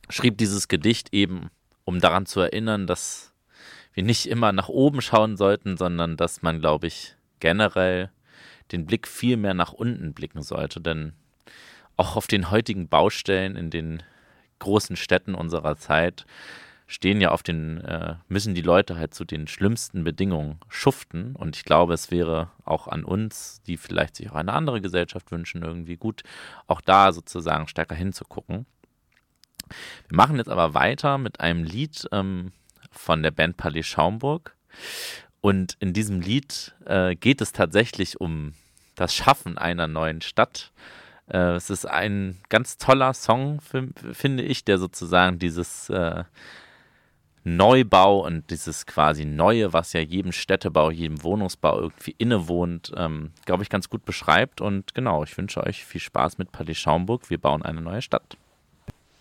schrieb dieses Gedicht eben, um daran zu erinnern, dass wir nicht immer nach oben schauen sollten, sondern dass man, glaube ich, generell den Blick viel mehr nach unten blicken sollte. Denn auch auf den heutigen Baustellen in den großen Städten unserer Zeit müssen die Leute halt zu den schlimmsten Bedingungen schuften. Und ich glaube, es wäre auch an uns, die vielleicht sich auch eine andere Gesellschaft wünschen, irgendwie gut, auch da sozusagen stärker hinzugucken. Wir machen jetzt aber weiter mit einem Lied von der Band Palais Schaumburg. Und in diesem Lied geht es tatsächlich um das Schaffen einer neuen Stadt. Es ist ein ganz toller Song, finde ich, der sozusagen dieses Neubau und dieses quasi Neue, was ja jedem Städtebau, jedem Wohnungsbau irgendwie innewohnt, glaube ich, ganz gut beschreibt. Und genau, ich wünsche euch viel Spaß mit Palais Schaumburg. Wir bauen eine neue Stadt.